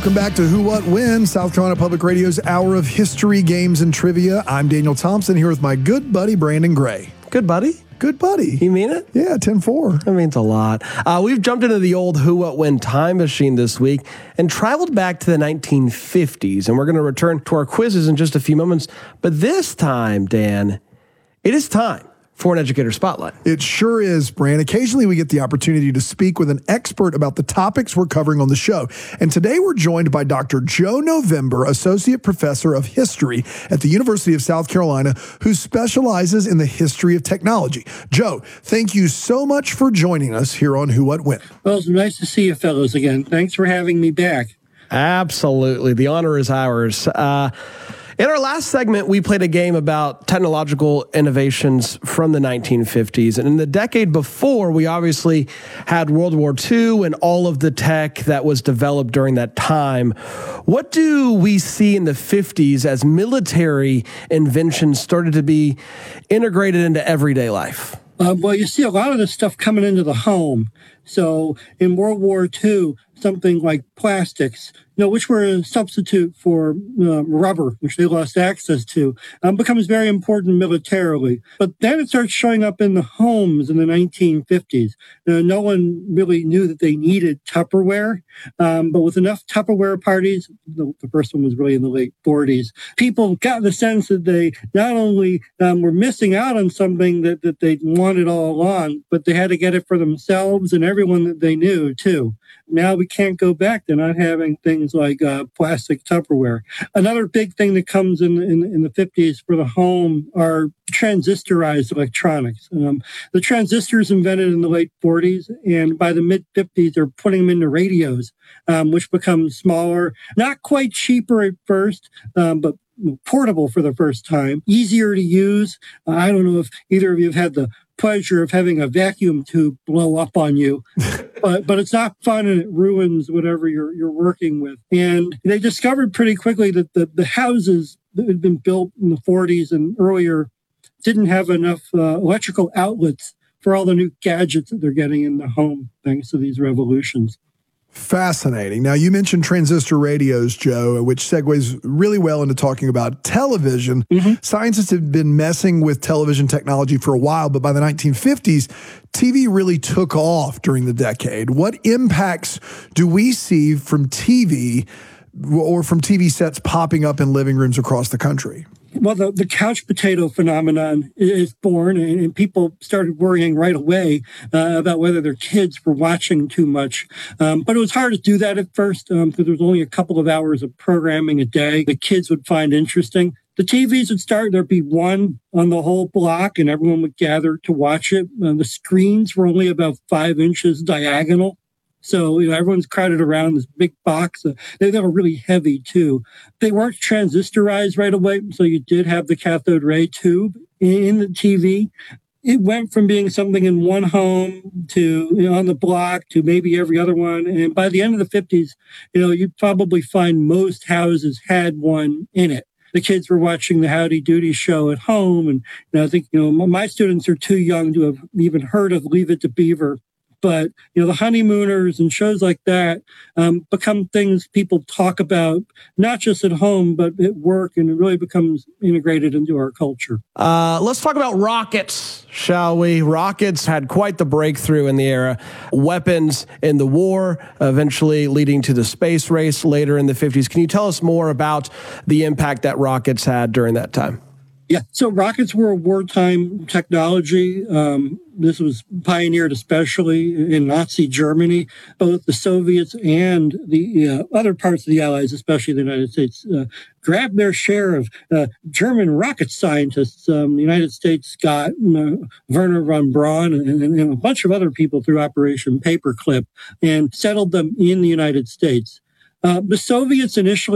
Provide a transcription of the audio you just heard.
Welcome back to Who, What, When, South Carolina Public Radio's Hour of History, Games, and Trivia. I'm Daniel Thompson here with my good buddy, Brandon Gray. Good buddy? Good buddy. You mean it? Yeah, 10-4. That means a lot. We've jumped into the old Who, What, When time machine this week and traveled back to the 1950s. And we're going to return to our quizzes in just a few moments. But this time, Dan, it is time for an Educator Spotlight. It sure is, Brand. Occasionally we get the opportunity to speak with an expert about the topics we're covering on the show. And today we're joined by Dr. Joe November, Associate Professor of History at the University of South Carolina, who specializes in the history of technology. Joe, thank you so much for joining us here on Who, What, When. Well, it's nice to see you fellows again. Thanks for having me back. Absolutely. The honor is ours. In our last segment, we played a game about technological innovations from the 1950s. And in the decade before, we obviously had World War II and all of the tech that was developed during that time. What do we see in the 50s as military inventions started to be integrated into everyday life? Well, you see a lot of this stuff coming into the home. So in World War II, something like plastics, which were a substitute for rubber, which they lost access to, becomes very important militarily. But then it starts showing up in the homes in the 1950s. No one really knew that they needed Tupperware, but with enough Tupperware parties, the first one was really in the late 40s, people got the sense that they not only were missing out on something that they wanted all along, but they had to get it for themselves and everyone that they knew, too. Now we can't go back to not having things like plastic Tupperware. Another big thing that comes in the 50s for the home are transistorized electronics. The transistors invented in the late 40s, and by the mid-50s, they're putting them into radios, which become smaller, not quite cheaper at first, but portable for the first time, easier to use. I don't know if either of you have had the pleasure of having a vacuum tube blow up on you, but it's not fun and it ruins whatever you're working with. And they discovered pretty quickly that the houses that had been built in the 40s and earlier didn't have enough electrical outlets for all the new gadgets that they're getting in the home thanks to these revolutions. Fascinating. Now, you mentioned transistor radios, Joe, which segues really well into talking about television. Mm-hmm. Scientists have been messing with television technology for a while, but by the 1950s, TV really took off during the decade. What impacts do we see from TV or from TV sets popping up in living rooms across the country? Well, the couch potato phenomenon is born, and people started worrying right away about whether their kids were watching too much. But it was hard to do that at first because there was only a couple of hours of programming a day the kids would find interesting. The TVs would start, there'd be one on the whole block, and everyone would gather to watch it. The screens were only about 5 inches diagonal. So, everyone's crowded around this big box. They were really heavy, too. They weren't transistorized right away, so you did have the cathode ray tube in the TV. It went from being something in one home to, on the block to maybe every other one. And by the end of the 50s, you'd probably find most houses had one in it. The kids were watching the Howdy Doody show at home. And I think, my students are too young to have even heard of Leave It to Beaver. But, the Honeymooners and shows like that become things people talk about, not just at home, but at work, and it really becomes integrated into our culture. Let's talk about rockets, shall we? Rockets had quite the breakthrough in the era. Weapons in the war, eventually leading to the space race later in the 50s. Can you tell us more about the impact that rockets had during that time? Yeah, so rockets were a wartime technology. This was pioneered especially in Nazi Germany. Both the Soviets and the other parts of the Allies, especially the United States, grabbed their share of German rocket scientists. The United States got Werner von Braun and a bunch of other people through Operation Paperclip and settled them in the United States. The Soviets initially